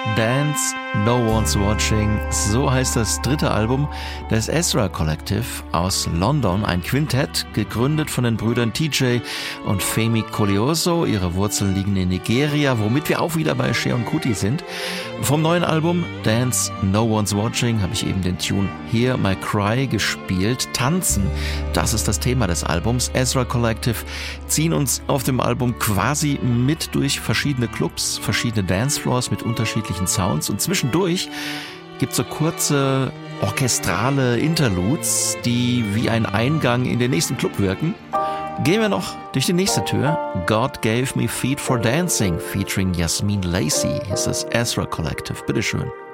Dance, No One's Watching, so heißt das dritte Album des Ezra Collective aus London, ein Quintett, gegründet von den Brüdern TJ und Femi Koleoso. Ihre Wurzeln liegen in Nigeria, womit wir auch wieder bei Seun Kuti sind. Vom neuen Album Dance, No One's Watching habe ich eben den Tune Hear My Cry gespielt. Tanzen, das ist das Thema des Albums. Ezra Collective ziehen uns auf dem Album quasi mit durch verschiedene Clubs, verschiedene Dancefloors mit unterschiedlichen Sounds und zwischendurch gibt es so kurze orchestrale Interludes, die wie ein Eingang in den nächsten Club wirken. Gehen wir noch durch die nächste Tür. God Gave Me Feet for Dancing featuring Yasmin Lacey. Hier ist das Ezra Collective. Bitteschön.